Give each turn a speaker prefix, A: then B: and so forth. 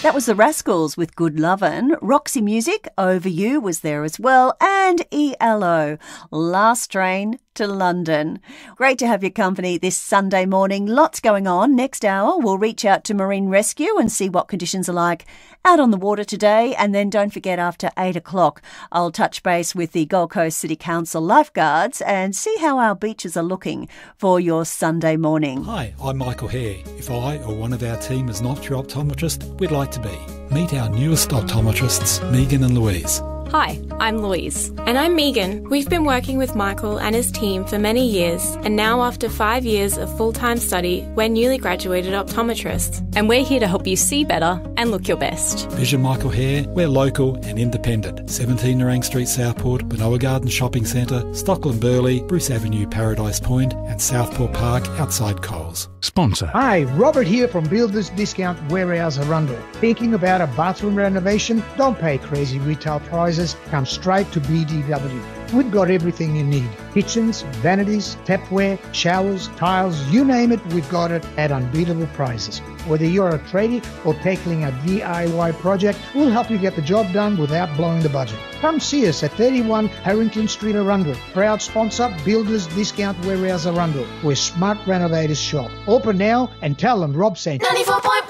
A: That was the Rascals with Good Lovin'. Roxy Music, Over You, was there as well. And ELO, Last Train to London. Great to have your company this Sunday morning. Lots going on. Next hour, we'll reach out to Marine Rescue and see what conditions are like out on the water today. And then don't forget, after 8 o'clock, I'll touch base with the Gold Coast City Council lifeguards and see how our beaches are looking for your Sunday morning.
B: Hi, I'm Michael Hare. If I or one of our team is not your optometrist, we'd like to be. Meet our newest optometrists, Megan and Louise.
C: Hi, I'm Louise. And I'm Megan. We've been working with Michael and his team for many years, and now after 5 years of full-time study, we're newly graduated optometrists.
D: And we're here to help you see better and look your best.
B: Vision Michael Hare, we're local and independent. 17 Nerang Street, Southport, Benoa Garden Shopping Centre, Stockland Burleigh, Bruce Avenue, Paradise Point, and Southport Park outside Coles.
E: Sponsor.
F: Hi, Robert here from Builders Discount Warehouse Arundel. Thinking about a bathroom renovation? Don't pay crazy retail prices. Come straight to BDW. We've got everything you need. Kitchens, vanities, tapware, showers, tiles, you name it, we've got it at unbeatable prices. Whether you're a tradie or tackling a DIY project, we'll help you get the job done without blowing the budget. Come see us at 31 Harrington Street, Arundel. Proud sponsor, Builders Discount Warehouse Arundel, where smart renovators shop. Open now and tell them Rob sent you.
G: 94.1